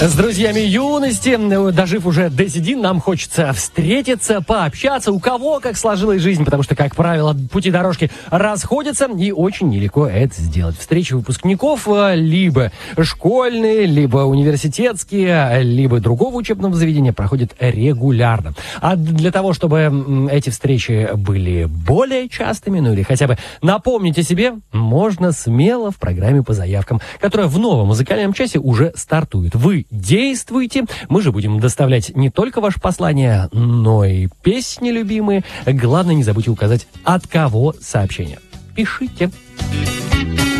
С друзьями юности, дожив уже до седин, нам хочется встретиться, пообщаться, у кого как сложилась жизнь, потому что, как правило, пути дорожки расходятся, и очень нелегко это сделать. Встречи выпускников либо школьные, либо университетские, либо другого учебного заведения проходят регулярно. А для того, чтобы эти встречи были более частыми, ну или хотя бы напомнить о себе, можно смело в программе по заявкам, которая в новом музыкальном часе уже стартует. Вы действуйте, мы же будем доставлять не только ваши послания, но и песни любимые. Главное, не забудьте указать, от кого сообщение. Пишите.